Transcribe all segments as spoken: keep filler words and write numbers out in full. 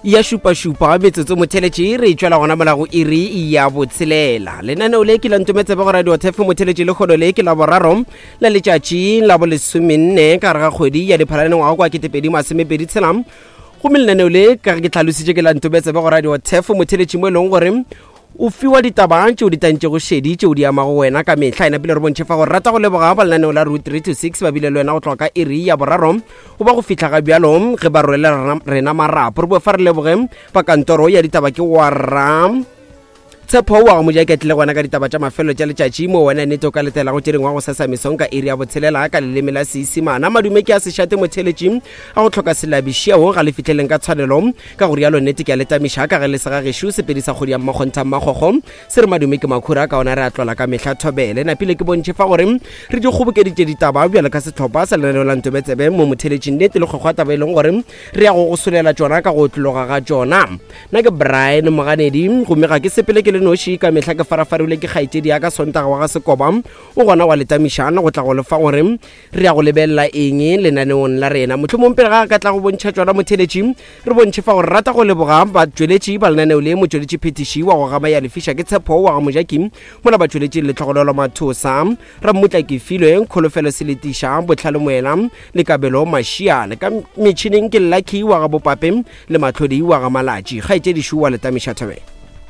ya šupa-šupa metsotso motheletši re tšwela gona molago iri ya botshelela lenaneo le ke la ntometse ba go radio T F motheletši le kgono le ke la boraro la letšatši la bo lesomenne ka re ga kgwedi ya diphalane ngwaga kwa ketepedi masomepedi tshelam gomme lenaneo le ka ge ke tlhalositše ke la ntometse ba go radio T F motheletši mo e leng gore o fiwa ditaba tšeo di tantše go šedi tšeo di amago wena ka mehla ena pele re bontšhefa go rata go leboga ba lenaneo la route three to six ba bile le wena go tloga ka iri ya boraro go ba go fihla ga bjalo ge ba rwele rena marapo re bo fa re leboge ba kantoro ya ditaba ke warra tshepo wa go moja ke tle gona ka ditaba tša mafelo tša letšatši mo wena nete o ka letela go tšereng wa go sesa mesong ka iri ya botshelela ka leleme la Seesimane madume ke a sešate motheletši a go tlhoka selabišiao ga le fitlheleng ka tshwanelo ka go rialo nnete ke a letamiša ka ge le sega gešo sepedi sa kgodi ya mmakgontha mmakgokgo se re madume ke makhura ka ona re a tlola ka mehla thobele napile ke bontšhefa gore re di kgobokeditše ditaba bjale ka setlhopha sa lenaneo la ntometsebe mo motheletšing nnete le kgokgwa taba e leng gore re ya go go solela tšona ka go tloga ga tšona nna ke Brian Moganedi gomme ga ke sepele ke noši ka mehla ke farafarile ke kgaetedi ya ka sontaga wa ga Sekoba o gona wa letamišana go tla go lefa gore re ya go lebelela eng lenaneong la rena mohlomong pele ga ka tla go bontšha tšona motheletši re bontšhefa gore rata go leboga batšweletši ba lenaneo le motšweletši phetiši wa go gama ya lefiša ke tshepo wa ga mojaki mola batšweletši le tlhogonolo mathosa ra mmutla ke filwe kgolofelo seletiša botlhale moela le kabelo mašiale ka metšhineng ke Lucky wa ga bopape le matlhodi wa ga malatši kgaetedišu wa letamiša thobela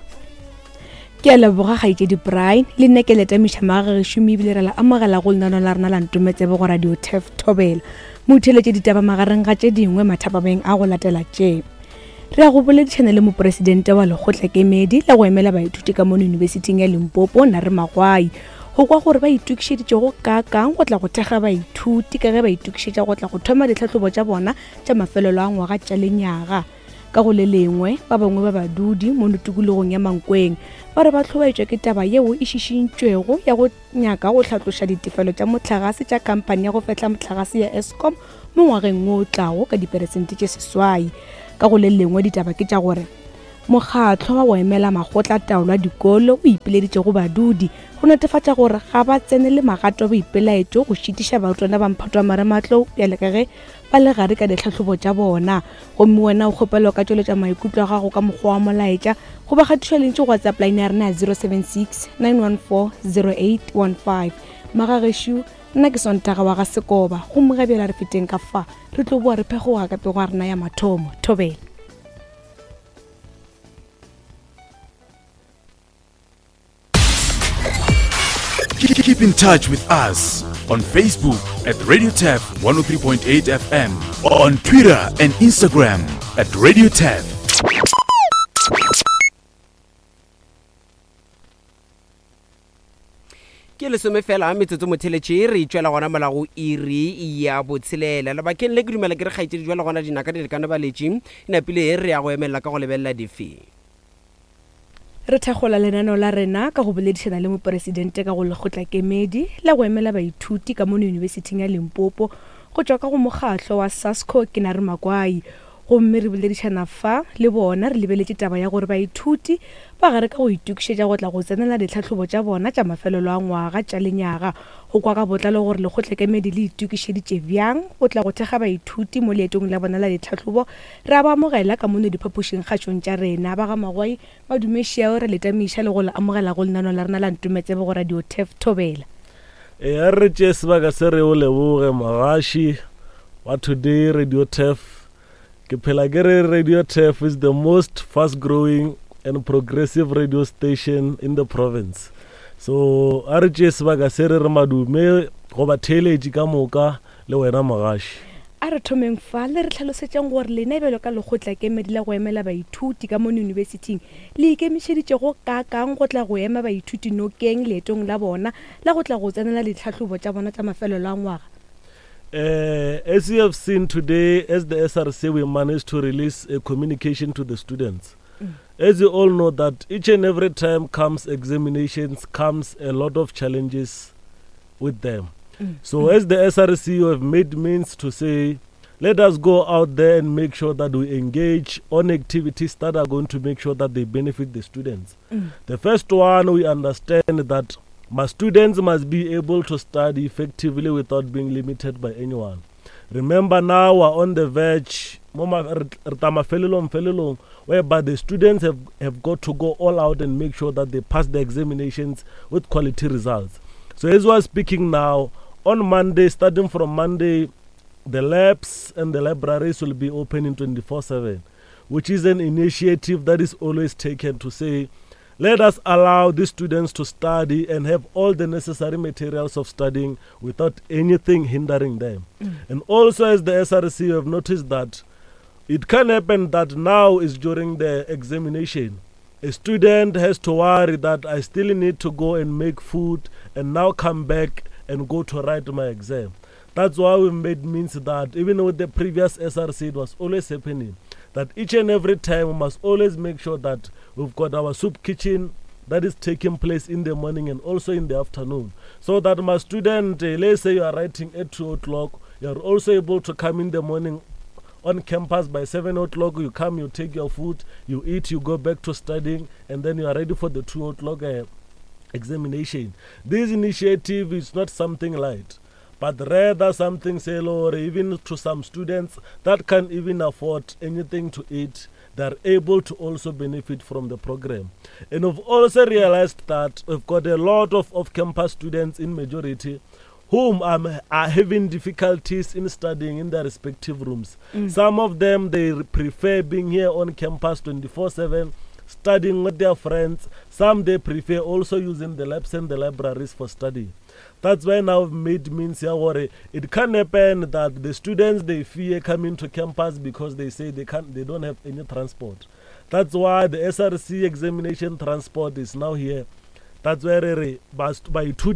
ke a leboga kgaetšedi Brian le nne ke letamiša maga ge šomi ebile re la amogela go lenaneo la rena la ntometsebe go radio T F thobela motheletše ditaba magareng ga tše dingwe mathapameng a go latela tše re a go boledišana le moporesidente wa lekgotla kemedi la go emela baithuti ka mo yunibesithing ya Limpopo Nare Magwai go kwa gore ba itukišeditše go kakang go tla go thekga baithuti ka ge ba itukišetša go tla go thoma ditlhahlobo tša bona tša mafelelo a ngwaga tša lenyaga ka go le lengwe ba bangwe ba badudi mo tukulogong ya Mankweng ba re ba tlhobaetšwa ke taba yeo e šišintšwego ya go nyaka go tlhatloša ditefelo tša motlhagase tša kampane ya go fetla motlhagase ya Eskom mo ngwageng o tlago ka diperesente tše seswai ka go le lengwe ditaba ke tša gore mokgatlo wa go emela magotla taolo a dikolo o ipeleditše go badudi go netefatša gore ga ba tsene le magato ba ipelaetšo go šitiša barutwana ba mphato wa marematlou bjale ka ge ba le gare ka ditlhahlobo tša bona gomme wena o kgopela ka tšweletša maikutlo a gago ka mokgwa wa molaetša go ba gatiša lentše go WhatsApp line ya rena ya zero seven six nine one four zero eight one five magagešo nna ke sontaga wa ga Sekoba gomme ga bjela re feteng ka fa re tlo boa re phegoga ka pego a rena ya mathomo thobela. Keep in touch with us on Facebook at Radio T F one oh three point eight F M, on Twitter and Instagram at Radio T F. ke lesome fela metsotso motheletši re tšwela gona molago iri ya botshelela lebakeng le ke dumela ke re kgaetšedi jwale gona dinaka di lekane baletši inapile re ya go emelela ka go lebelela dife re thakgola lenaneo la rena ka go boledišana le moporesidente ka go lekgotla kemedi la go emela baithuti ka mo yunibesithing ya Limpopo go tšwa ka go mokgatlo wa SASCO ke Nare Magwai gomme re boledišana fa le bona re lebeletše taba ya gore baithuti ba gare ka go itukišetša go tla go tsenela ditlhahlobo tša bona tša mafelelo a ngwaga tša lenyaga go kwa ka botlalo gore lekgotla kemedi le itukišeditše bjang go tla go thekga baithuti mo leetong la bona la ditlhahlobo re a ba amogela ka mono diphapošing kgatšong tša rena ba ga Magwai madumešiao re letamiša le go le amogela go lenaneo la rena la ntometsebe go radio T F thobela e a re tše sebaka se re o leboge Magaši wa today radio T F ke phela ke re radio T F is the most fast growing and progressive radio station in the province. So a re tše sebaka se re re madume go ba theeletše ka moka le wena Magaši a re thomeng fa le re tlhalosetšeng gore lenabelo ka lekgotla kemedi la go emela baithuti ka mo yunibesithing le ikemišeditše go kakang go tla go ema baithuti nokeng leetong la bona la go tla go tsenela ditlhahlobo tša bona tša mafelelo a ngwaga. Uh, as you have seen today, as the S R C, we managed to release a communication to the students. Mm. As you all know that each and every time comes examinations, comes a lot of challenges with them. Mm. So mm. as the S R C, you have made means to say, let us go out there and make sure that we engage on activities that are going to make sure that they benefit the students. Mm. The first one, we understand that my students must be able to study effectively without being limited by anyone. Remember now we're on the verge mo ma- re re tla mafelelong felelong, whereby the students have, have got to go all out and make sure that they pass the examinations with quality results. So as we are speaking now, on Monday, starting from Monday, the labs and the libraries will be open in twenty-four seven, which is an initiative that is always taken to say, let us allow the students to study and have all the necessary materials of studying without anything hindering them. Mm. And also, as the S R C, have noticed that it can happen that now is during the examination. A student has to worry that I still need to go and make food and now come back and go to write my exam. That's why we made means that even with the previous S R C, it was always happening that each and every time we must always make sure that we've got our soup kitchen that is taking place in the morning and also in the afternoon. So that my student, uh, let's say you are writing at two o'clock, you are also able to come in the morning on campus by seven o'clock. You come, you take your food, you eat, you go back to studying, and then you are ready for the two o'clock uh, examination. This initiative is not something light, but rather something, say, or even to some students that can't even afford anything to eat, they're able to also benefit from the program. And we've also realized that we've got a lot of off-campus students in majority whom um, are having difficulties in studying in their respective rooms. Mm. Some of them, they prefer being here on campus twenty-four seven, studying with their friends. Some, they prefer also using the labs and the libraries for study. That's why now made means here worry. It can happen that the students, they fear coming to campus because they say they can't, they don't have any transport. That's why the S R C examination transport is now here. That's where by two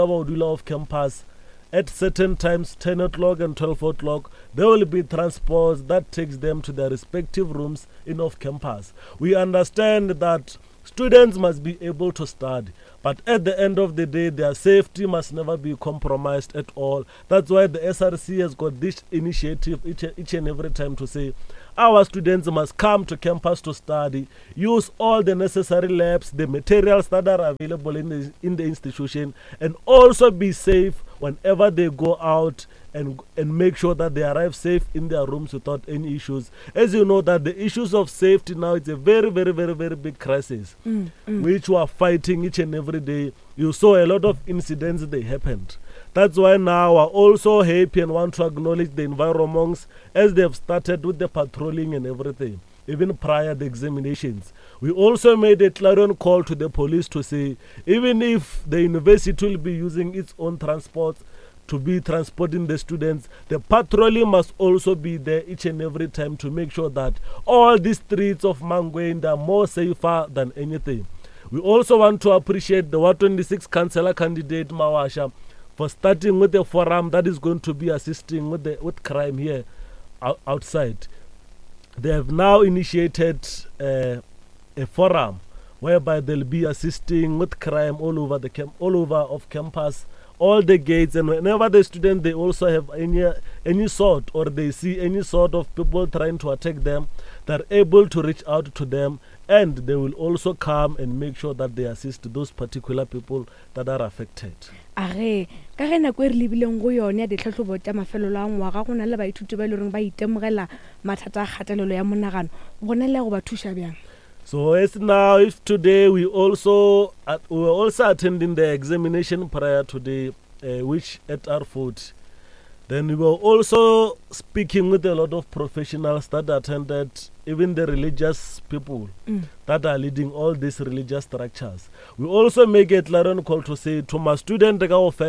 off campus at certain times, ten o'clock and twelve o'clock, there will be transports that takes them to their respective rooms in off campus. We understand that students must be able to study, but at the end of the day, their safety must never be compromised at all. That's why the S R C has got this initiative each, each and every time to say, our students must come to campus to study, use all the necessary labs, the materials that are available in the, in the institution, and also be safe whenever they go out and and make sure that they arrive safe in their rooms without any issues. As you know, that the issues of safety now, it's a very, very, very, very big crisis, mm, mm. which we are fighting each and every day. You saw a lot of incidents that happened. That's why now we're also happy and want to acknowledge the environments as they've started with the patrolling and everything, even prior to the examinations. We also made a clarion call to the police to say, even if the university will be using its own transport to be transporting the students, the patrolling must also be there each and every time to make sure that all the streets of Manguin are more safer than anything. We also want to appreciate the W A twenty-six councillor candidate Mawasha for starting with a forum that is going to be assisting with the with crime here out, outside. They have now initiated uh, a forum whereby they'll be assisting with crime all over the camp, all over of campus, all the gates, and whenever the students they also have any any sort or they see any sort of people trying to attack them, they're able to reach out to them, and they will also come and make sure that they assist those particular people that are affected. Are ka ge nako e re lebileng go yone ya ditlhatlhobo tša mafelelo a ngwaga go na le baithuti ba ile reng ba itemogela mathata a kgatelelo ya monagano go na le go ba thuša bjang. So as now, if today we also uh, we were also attending the examination prior today, uh, which at R forty, then we were also speaking with a lot of professionals that attended, even the religious people mm. that are leading all these religious structures. We also make a clarion call to say to my student,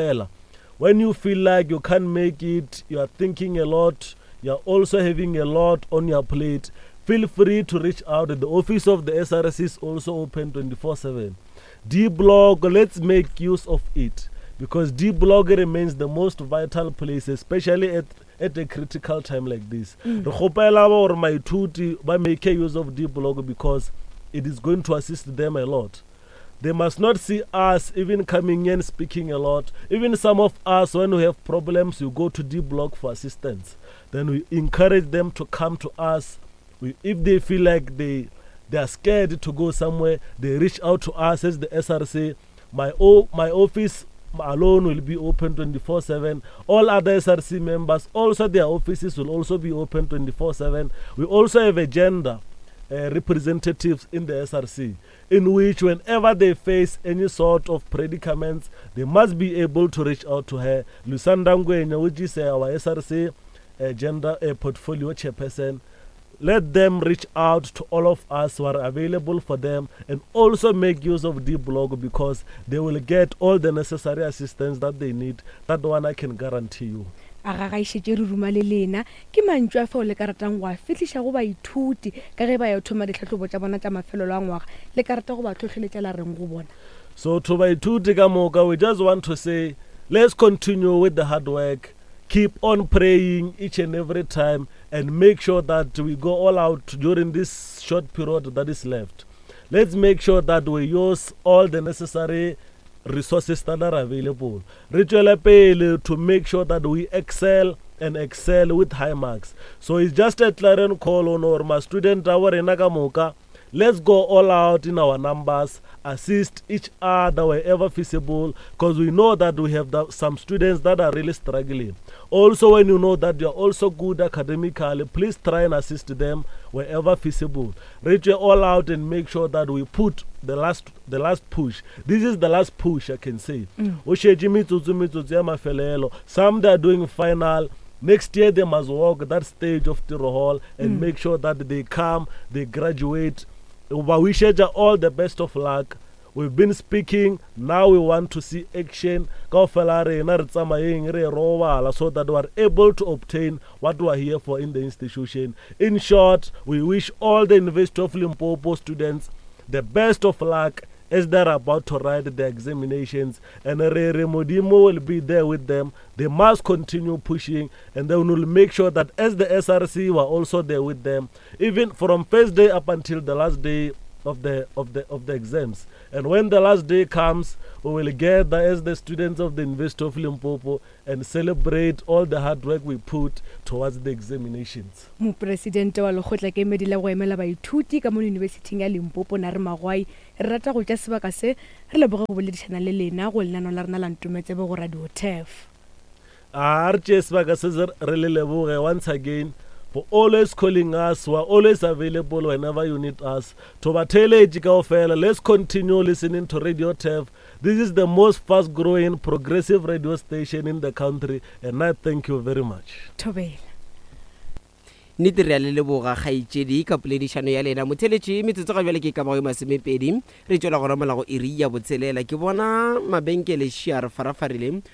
when you feel like you can't make it, you are thinking a lot, you are also having a lot on your plate, feel free to reach out. The office of the S R C is also open twenty-four seven. D-Block, let's make use of it, because D-Block remains the most vital place, especially at, at a critical time like this. Mm. Or my tuti, make use of D-Block because it is going to assist them a lot. They must not see us even coming in speaking a lot. Even some of us, when we have problems, you go to D-Block for assistance. Then we encourage them to come to us. We, if they feel like they they are scared to go somewhere, they reach out to us as the S R C. My o, my office alone will be open twenty-four seven. All other S R C members, also their offices will also be open twenty-four seven. We also have a gender uh, representatives in the S R C, in which whenever they face any sort of predicaments, they must be able to reach out to her. Lusanda Ngwenya, which is uh, our S R C uh, gender uh, portfolio chairperson, let them reach out to all of us who are available for them, and also make use of the blog, because they will get all the necessary assistance that they need. That one I can guarantee you. a gagaišetše re ruma le lena ke mantšu a feo le ka ratang go a fetliša go baithuti ka ge ba ya thoma ditlhatlhobo tša bona tša mafelelo a ngwaga le ka rata go ba tlhotlheletša la reng go bona. So to baithuti ka moka, we just want to say, let's continue with the hard work. Keep on praying each and every time, and make sure that we go all out during this short period that is left. Let's make sure that we use all the necessary resources that are available. Ritual pele to make sure that we excel and excel with high marks. So it's just a clarion call on our my student our Nagamoka. Let's go all out in our numbers, assist each other wherever feasible, because we know that we have the, some students that are really struggling. Also, when you know that you're also good academically, please try and assist them wherever feasible. Reach all out and make sure that we put the last the last push. This is the last push, I can say. Mm. Some they are doing final. Next year they must walk that stage of the hall and mm. make sure that they come, they graduate. We wish you all the best of luck. We've been speaking, now we want to see action, so that we are able to obtain what we are here for in the institution. In short, we wish all the University of Limpopo students the best of luck as they're about to write the examinations, and Rere Modimo will be there with them. They must continue pushing, and they will make sure that as the S R C were also there with them, even from first day up until the last day of the of the of the exams. And when the last day comes, we will gather as the students of the University of Limpopo and celebrate all the hard work we put towards the examinations. Mo presidente wa lekgotla ke medile go emela baithuti ka mo university ya Limpopo na re magwai re rata go tla sebaka se re leboga go boledišana le lena go lenano la rena la Ntumetse bo go Radio Tef. A re tše sebaka se re le leboge once again for always calling us. We are always available whenever you need us. Let's continue listening to Radio Tef. This is the most fast growing progressive radio station in the country, and I thank you very much. Tobela nnete re a le leboga kgaitšedi ka poledišano ya lena motheletši metsotso ga bjale ke ka bago masomepedi re tšwela gona mola go iri ya botshelela ke bona mabenkele šia re farafarileng